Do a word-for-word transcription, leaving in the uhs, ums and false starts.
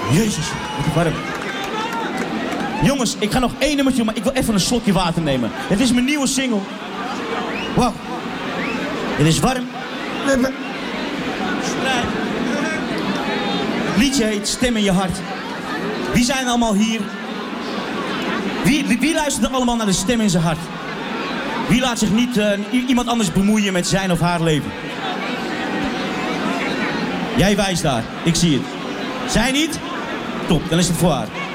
Jezus, wat warm. Jongens, ik ga nog één nummertje doen, maar ik wil even een slokje water nemen. Het is mijn nieuwe single. Wauw. Het is warm. Het liedje heet Stem in je hart. Wie zijn allemaal hier? Wie, wie, wie luistert er allemaal naar de stem in zijn hart? Wie laat zich niet uh, iemand anders bemoeien met zijn of haar leven? Jij wijst daar, ik zie het. Zij niet? Top, dan is het voor haar.